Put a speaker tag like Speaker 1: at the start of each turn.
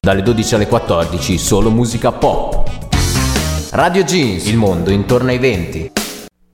Speaker 1: Dalle 12 alle 14 solo musica pop. Radio Jeans, il mondo intorno ai 20.